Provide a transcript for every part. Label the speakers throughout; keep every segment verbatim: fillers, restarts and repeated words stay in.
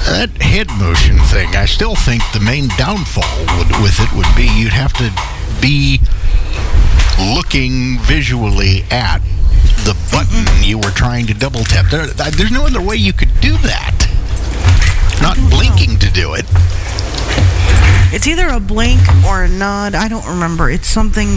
Speaker 1: That head motion thing, I still think the main downfall would, with it would be you'd have to be looking visually at the button mm-hmm. you were trying to double tap. There, there's no other way you could do that. Not blinking know. to do it.
Speaker 2: It's either a blink or a nod. I don't remember. It's something...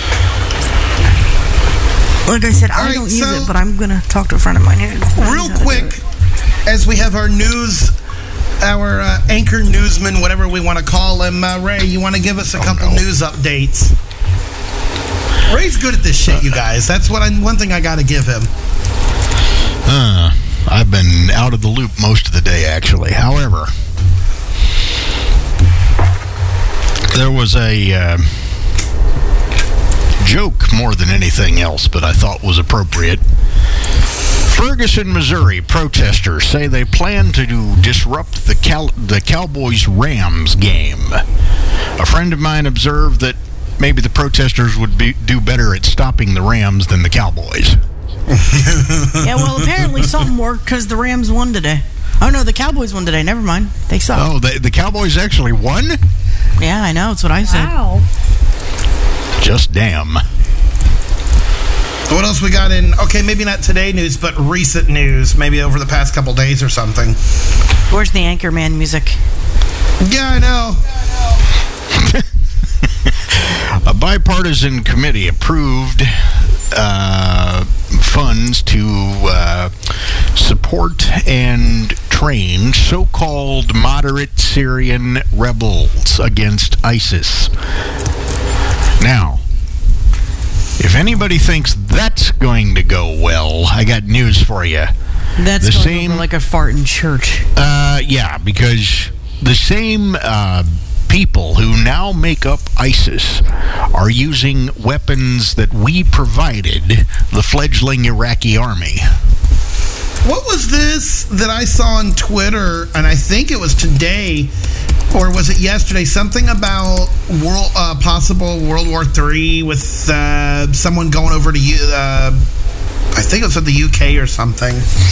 Speaker 2: Like I said, All I right, don't use so it, but I'm going to talk to a friend of mine here.
Speaker 3: Real quick, as we have our news... Our uh, anchor newsman, whatever we want to call him, uh, Ray, you want to give us a oh, couple no. news updates? Ray's good at this shit, you guys. That's what I, one thing I got to give him.
Speaker 1: Uh, I've been out of the loop most of the day, actually. However, there was a uh, joke more than anything else, but I thought was appropriate. Ferguson, Missouri protesters say they plan to do, disrupt the Cal- the Cowboys-Rams game. A friend of mine observed that maybe the protesters would be, do better at stopping the Rams than the Cowboys.
Speaker 2: Yeah, well, apparently something worked because the Rams won today. Oh, no, the Cowboys won today. Never mind. They suck.
Speaker 1: Oh, the, the Cowboys actually won?
Speaker 2: Yeah, I know. That's what I said.
Speaker 4: Wow.
Speaker 1: Just damn.
Speaker 3: What else we got in, okay, maybe not today news, but recent news, maybe over the past couple days or something.
Speaker 2: Where's the Anchorman music?
Speaker 3: Yeah, I know.
Speaker 1: A bipartisan committee approved uh, funds to uh, support and train so-called moderate Syrian rebels against ISIS. Now, if anybody thinks that's going to go well, I got news for you.
Speaker 2: That's the going same, over like a fart in church.
Speaker 1: Uh, yeah, because the same uh, people who now make up ISIS are using weapons that we provided the fledgling Iraqi army.
Speaker 3: What was this that I saw on Twitter, and I think it was today, or was it yesterday, something about world, uh, possible World War Three with uh, someone going over to, uh, I think it was at the U K or something.